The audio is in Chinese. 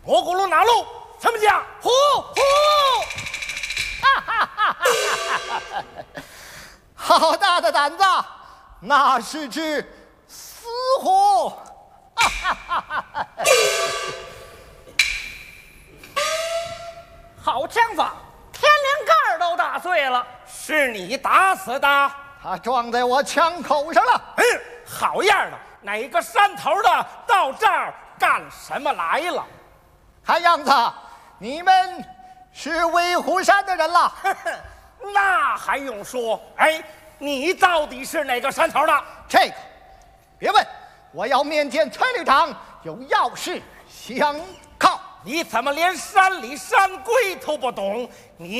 蘑菇路哪路？什么家？ 虎！好大的胆子！那是只死虎！ 好枪法，天灵盖都打碎了，是你打死的？ 他撞在我枪口上了。 好样的！哪个山头的到这儿干什么来了？ 看样子你们是威虎山的人了。 那还用说？哎，你到底是哪个山头的？ 这个别问，我要面见崔旅长，有要事相靠。 你怎么连山里山规都不懂？你